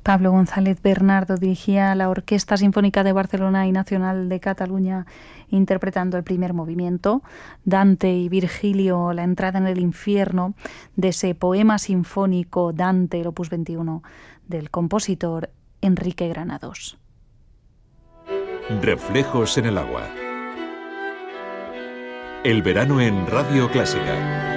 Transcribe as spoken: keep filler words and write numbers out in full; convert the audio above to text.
Pablo González Bernardo dirigía la Orquesta Sinfónica de Barcelona y Nacional de Cataluña interpretando el primer movimiento, Dante y Virgilio, la entrada en el infierno, de ese poema sinfónico Dante, el opus veintiuno, del compositor Enrique Granados. Reflejos en el agua. El verano en Radio Clásica.